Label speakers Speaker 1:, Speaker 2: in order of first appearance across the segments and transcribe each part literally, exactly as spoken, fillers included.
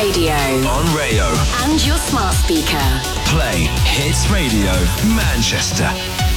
Speaker 1: Radio.
Speaker 2: On Rayo.
Speaker 1: And your smart speaker.
Speaker 2: Play Hits Radio Manchester.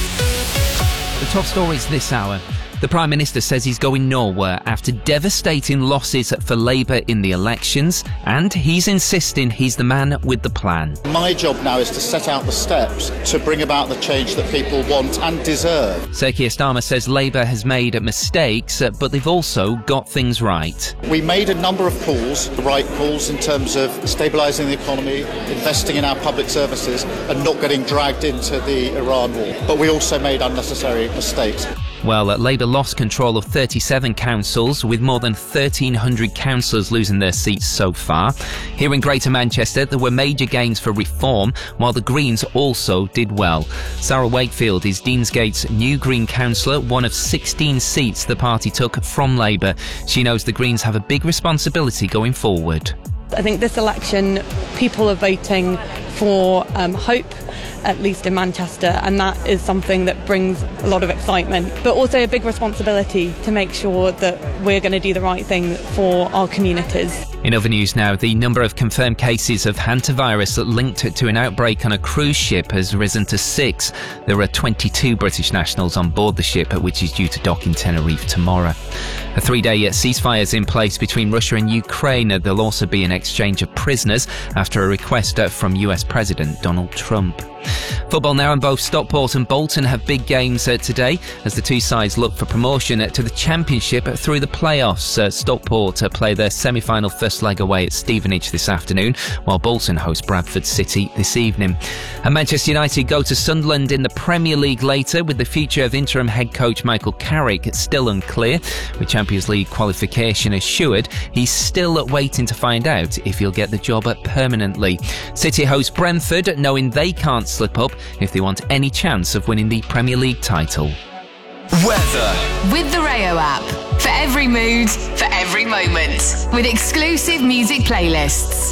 Speaker 3: The top stories this hour. The Prime Minister says he's going nowhere after devastating losses for Labour in the elections, and he's insisting he's the man with the plan.
Speaker 4: My job now is to set out the steps to bring about the change that people want and deserve.
Speaker 3: Sir Keir Starmer says Labour has made mistakes, but they've also got things right.
Speaker 4: We made a number of calls, the right calls in terms of stabilising the economy, investing in our public services and not getting dragged into the Iran war. But we also made unnecessary mistakes.
Speaker 3: Well, Labour lost control of thirty-seven councils, with more than thirteen hundred councillors losing their seats so far. Here in Greater Manchester, there were major gains for reform, while the Greens also did well. Sarah Wakefield is Deansgate's new Green councillor, one of sixteen seats the party took from Labour. She knows the Greens have a big responsibility going forward.
Speaker 5: I think this election, people are voting for um, hope, at least in Manchester, and that is something that brings a lot of excitement, but also a big responsibility to make sure that we're going to do the right thing for our communities.
Speaker 3: In other news now, the number of confirmed cases of hantavirus linked to an outbreak on a cruise ship has risen to six. There are twenty-two British nationals on board the ship, which is due to dock in Tenerife tomorrow. A three-day ceasefire is in place between Russia and Ukraine. There'll also be an exchange of prisoners after a request from U S President Donald Trump. Football now, and both Stockport and Bolton have big games uh, today as the two sides look for promotion uh, to the Championship through the playoffs. Uh, Stockport uh, play their semi-final first leg away at Stevenage this afternoon, while Bolton host Bradford City this evening. And Manchester United go to Sunderland in the Premier League later, with the future of interim head coach Michael Carrick still unclear. With Champions League qualification assured, he's still waiting to find out if he'll get the job permanently. City host Brentford, knowing they can't slip up if they want any chance of winning the Premier League title.
Speaker 2: Weather.
Speaker 1: With the Rayo app. For every mood, for every moment. With exclusive music playlists.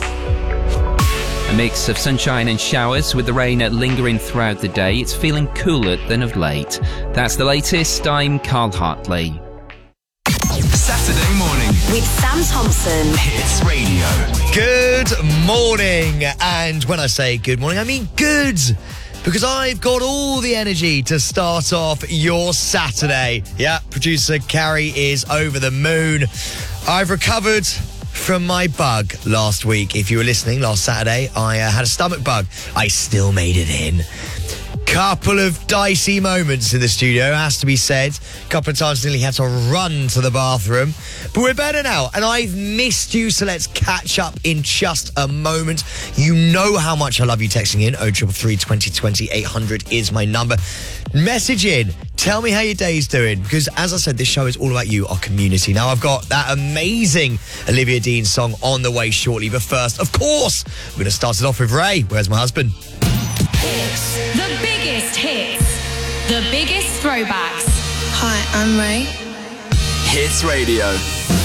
Speaker 3: A mix of sunshine and showers, with the rain lingering throughout the day. It's feeling cooler than of late. That's the latest. I'm Carl Hartley.
Speaker 2: Saturday morning
Speaker 1: with Sam Thompson.
Speaker 2: Hits Radio.
Speaker 6: Good morning. And when I say good morning, I mean good. Because I've got all the energy to start off your Saturday. Yeah, producer Carrie is over the moon. I've recovered from my bug last week. If you were listening last Saturday, I uh, had a stomach bug. I still made it in. Couple of dicey moments in the studio, has to be said. A couple of times nearly had to run to the bathroom. But we're better now, and I've missed you, so let's catch up in just a moment. You know how much I love you texting in. oh three three, twenty twenty, eight hundred is my number. Message in. Tell me how your day's doing, because as I said, this show is all about you, our community. Now, I've got that amazing Olivia Dean song on the way shortly, but first, of course, we're going to start it off with Ray. Where's my husband?
Speaker 7: Hits. The biggest hits. The biggest throwbacks.
Speaker 8: Hi, I'm Ray.
Speaker 2: Hits Radio.